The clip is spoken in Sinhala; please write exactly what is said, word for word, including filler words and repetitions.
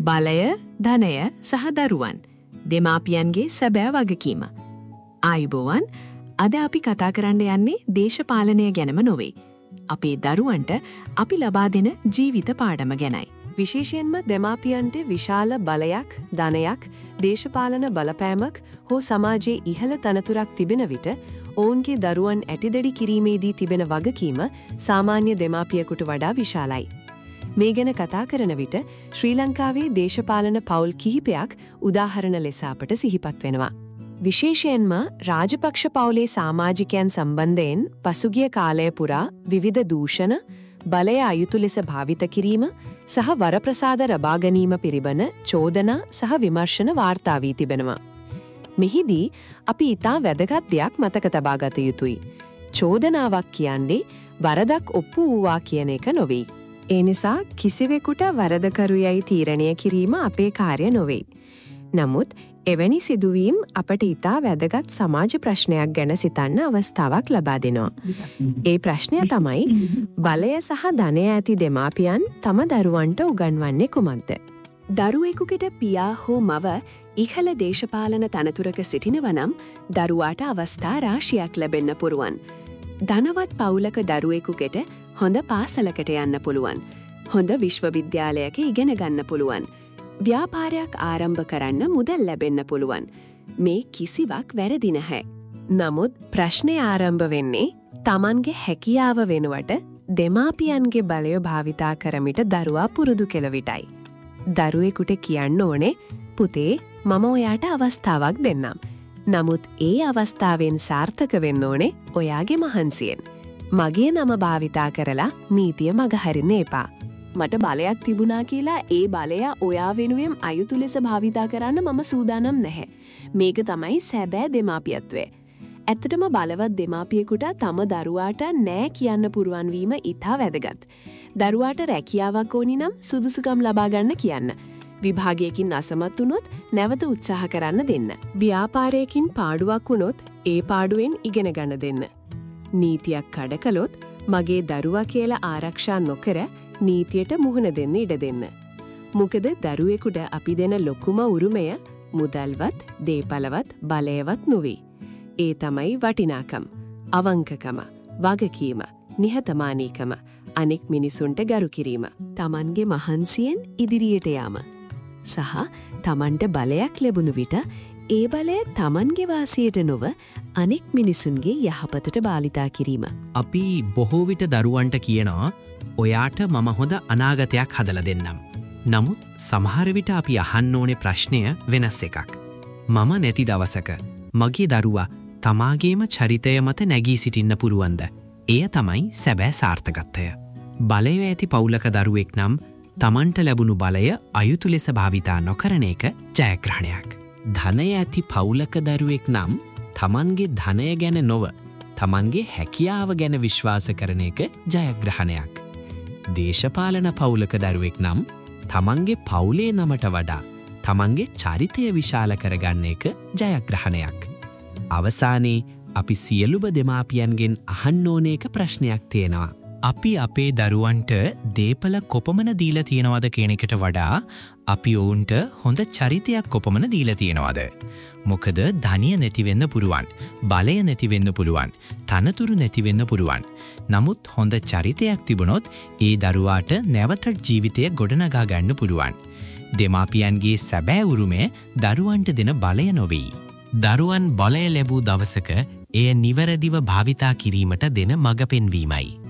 බලය, ධනය සහ දරුවන් දෙමාපියන්ගේ සැබෑ වගකීම. ආයුබෝවන්. අද අපි කතා කරන්න යන්නේ දේශපාලනය ගැනම නොවේ. අපේ දරුවන්ට අපි ලබා දෙන ජීවිත පාඩම ගැනයි. විශේෂයෙන්ම දෙමාපියන්ට විශාල බලයක්, ධනයක්, දේශපාලන බලපෑමක් හෝ සමාජයේ ඉහළ තනතුරක් තිබෙන විට ඔවුන්ගේ දරුවන් ඇටිදඩි කිරීමේදී තිබෙන වගකීම සාමාන්‍ය දෙමාපියෙකුට වඩා විශාලයි. මේ ගැන කතා කරන විට ශ්‍රී ලංකාවේ දේශපාලන පවුල් කිහිපයක් උදාහරණ ලෙස අපට සිහිපත් වෙනවා. විශේෂයෙන්ම රාජපක්ෂ පවුලේ සමාජිකයන් සම්බන්ධයෙන් පසුගිය කාලය පුරා විවිධ දූෂණ, බලය අයුතු ලෙස භාවිත කිරීම සහ වරප්‍රසාද ලබා ගැනීම පිළිබඳ චෝදනා සහ විමර්ශන වාර්තා වී තිබෙනවා. මෙහිදී අපි ඊටා වැදගත් දෙයක් මතක තබා ගත යුතුයි. චෝදනාවක් කියන්නේ වරදක් ඔප්පු වූවා කියන එක නොවේ. ඒ නිසා කිසිවෙකුට වරදකරුයයි තීරණය කිරීම අපේ කාර්ය නොවේ. නමුත් එවැනි සිදුවීම් අපට ඊටා වැදගත් සමාජ ප්‍රශ්නයක් ගැන සිතන්න අවස්ථාවක් ලබා දෙනවා. ඒ ප්‍රශ්නය තමයි බලය සහ ධනය ඇති දෙමාපියන් තම දරුවන්ට උගන්වන්නේ කුමක්ද? දරුවෙකුට පියා හෝ මව ඉහළ දේශපාලන තනතුරක සිටිනව නම් දරුවාට අවස්ථා රාශියක් ලැබෙන්න පුරුවන්. ධනවත් පවුලක දරුවෙකුට හොඳ පාසලකට යන්න පුළුවන්. හොඳ විශ්වවිද්‍යාලයක ඉගෙන ගන්න පුළුවන්. ව්‍යාපාරයක් ආරම්භ කරන්න මුදල් ලැබෙන්න පුළුවන්. මේ කිසිවක් වැරදි නැහැ. නමුත් ප්‍රශ්නය ආරම්භ වෙන්නේ තමන්ගේ හැකියාව වෙනුවට දෙමාපියන්ගේ බලය භාවිතා කරමිට දරුවා පුරුදු කෙළ විටයි. දරුවෙකුට කියන්න ඕනේ පුතේ මම ඔයාට අවස්ථාවක් දෙන්නම්. නමුත් ඒ අවස්ථාවෙන් සාර්ථක වෙන්න ඕනේ ඔයාගේ මහන්සියෙන්. මගේ නම භාවිතා කරලා නීතිය මගහරින්න එපා. මට බලයක් තිබුණා කියලා ඒ බලය ඔයා වෙනුවෙන් අයුතු ලෙස භාවිතා කරන්න මම සූදානම් නැහැ. මේක තමයි සැබෑ දෙමාපියත්වය. ඇත්තටම බලවත් දෙමාපියෙකුට තම දරුවාට නෑ කියන්න පුරුවන් වීම ඉතා වැදගත්. දරුවාට රැකියාවක් ඕනි නම් සුදුසුකම් ලබා ගන්න කියන්න. විභාගයකින් අසමත් වුණොත් නැවත උත්සාහ කරන්න දෙන්න. ව්‍යාපාරයකින් පාඩුවක් වුණොත් ඒ පාඩුවෙන් ඉගෙන ගන්න දෙන්න. නීතියක් කඩ කළොත් මගේ දරුවා කියලා ආරක්ෂා නොකර නීතියට මුහුණ දෙන්න ඉඩ දෙන්න. මොකද දරුවෙකුට අපි දෙන ලොකුම උරුමය මුදල්වත්, දේපලවත්, බලයවත් නොවේ. ඒ තමයි වටිනාකම්, අවංකකම, වගකීම, නිහතමානීකම, අනෙක් මිනිසුන්ට ගරු කිරීම, තමන්ගේ මහන්සියෙන් ඉදිරියට යාම සහ තමන්ට බලයක් ලැබුණු විට ඒ බලය තමන්ගේ වාසියට නොව අනෙක් මිනිසුන්ගේ යහපතට භාවිතා කිරීම. අපි බොහෝ විට දරුවන්ට කියනවා ඔයාට මම හොඳ අනාගතයක් හදලා දෙන්නම්. නමුත් සමහර විට අපි අහන්න ඕනේ ප්‍රශ්නය වෙනස් එකක්. මම නැති දවසක මගේ දරුවා තමාගේම චරිතය මත නැගී සිටින්න පුරුවන්ද? එය තමයි සැබෑ සාර්ථකත්වය. බලය ඇති පවුලක දරුවෙක් නම් තමන්ට ලැබුණු බලය අයුතු ලෙස භාවිතා නොකරන එක ජයග්‍රහණයක්. ධනය ඇති පවුලක දරුවෙක් නම් තමන්ගේ ධනය ගැන නොව තමන්ගේ හැකියාව ගැන විශ්වාස කරන එක ජයග්‍රහණයක්. දේශපාලන පවුලක දරුවෙක් නම් තමන්ගේ පවුලේ නමට වඩා තමන්ගේ චරිතය විශාල කරගන්න එක ජයග්‍රහණයක්. අවසානයේ අපි සියලුම දෙමාපියන්ගෙන් අහන්න ඕන එක ප්‍රශ්නයක් තියෙනවා. අපි අපේ දරුවන්ට දේපල කොපමණ දීලා තියෙනවද කියන එකට වඩා අපි ඔවුන්ට හොඳ චරිතයක් කොපමණ දීලා තියෙනවද? මොකද ධනිය නැති වෙන්න පුරුවන්, බලය නැති වෙන්න පුළුවන්, තනතුරු නැති වෙන්න පුරුවන්. නමුත් හොඳ චරිතයක් තිබුණොත් ඒ දරුවාට නැවත ජීවිතය ගොඩනගා ගන්න පුළුවන්. දෙමාපියන්ගේ සැබෑ උරුමය දරුවන්ට දෙන බලය නොවේ. දරුවන් බලය ලැබූ දවසක එය නිවැරදිව භාවිතා කිරීමට දෙන මඟ පෙන්වීමයි.